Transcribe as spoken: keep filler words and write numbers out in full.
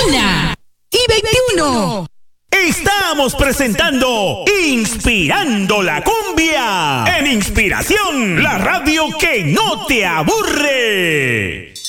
una y veintiuno. Estamos presentando Inspirando la Cumbia en Inspiración, la radio que no te aburre.